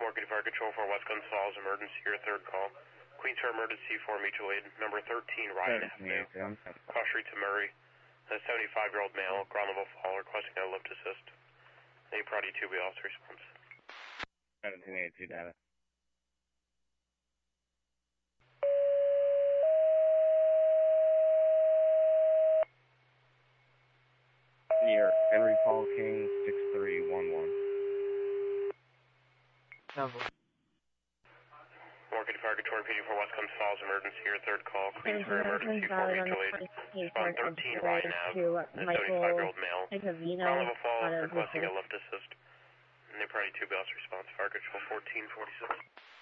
Morgan Fire Control for West Guns Falls, emergency, your third call. Queens for emergency for mutual aid, number 13, Ryan Avenue. Cross Street to Murray. A 75-year-old male, ground level fall, requesting a lift assist. A Prodigy 2, we also response. 1782 data. Near Henry Paul King, 6311. Number. Morgan Fire Control repeating for West Guns Falls, emergency, your third call. Queens for emergency for mutual aid. Respond 13, Ryan Ave. A 75-year-old male, ground level fall, requesting a lift assist. And they Prodigy 2, we also response. Fire Control 1446.